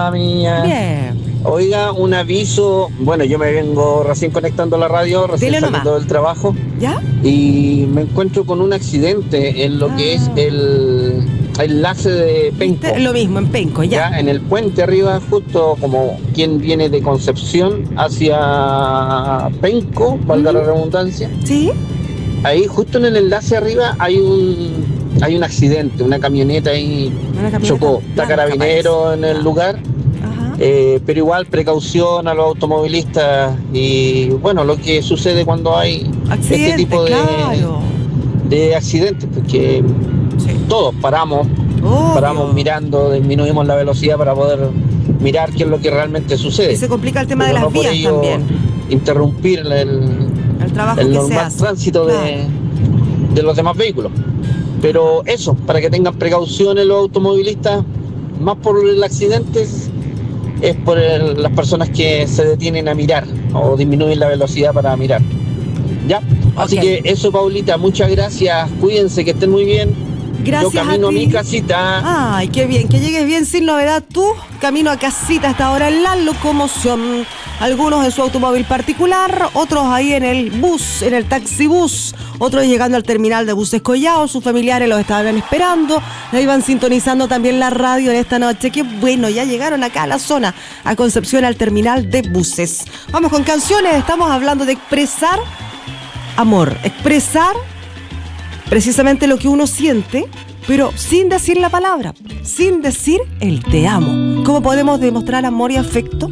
Hola, niña. Bien. Oiga, un aviso. Bueno, yo me vengo recién conectando a la radio, recién Dile saliendo nomás. del trabajo. ¿Ya? Y me encuentro con un accidente en lo que es el enlace de Penco. ¿Viste? Lo mismo en Penco, ya. En el puente arriba, justo como quien viene de Concepción hacia Penco, valga la redundancia. ¿Sí? Ahí, justo en el enlace arriba, hay un accidente. Una camioneta ahí Una camioneta chocó. Está blanca, carabinero parece. en el Ya. lugar. Ajá. Pero igual precaución a los automovilistas y bueno, lo que sucede cuando hay Accidente, este tipo claro. de accidentes, porque Sí. todos paramos Obvio. mirando, disminuimos la velocidad para poder mirar qué es lo que realmente sucede. Y se complica el tema Pero de las no por vías ello también. interrumpir El trabajo el que se normal hace. tránsito Claro. de los demás vehículos. Pero eso, para que tengan precauciones los automovilistas, más por el accidente, es por las personas que se detienen a mirar o disminuyen la velocidad para mirar. ¿Ya? Así Ok. que eso, Paulita, muchas gracias. Cuídense, que estén muy bien. Gracias Yo camino a a ti. mi casita. Ay, qué bien, que llegues bien sin novedad tú, camino a casita hasta ahora en la locomoción. Algunos en su automóvil particular, otros ahí en el bus, en el taxibús, otros llegando al terminal de buses Collao, sus familiares los estaban esperando, ahí iban sintonizando también la radio en esta noche. Qué bueno, ya llegaron acá a la zona, a Concepción, al terminal de buses. Vamos con canciones, estamos hablando de expresar amor, expresar precisamente lo que uno siente, pero sin decir la palabra, sin decir el te amo. ¿Cómo podemos demostrar amor y afecto?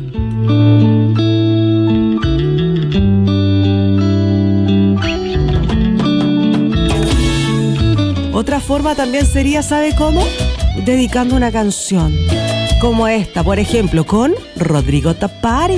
Otra forma también sería, ¿sabe cómo? Dedicando una canción, como esta, por ejemplo, con Rodrigo Tapari.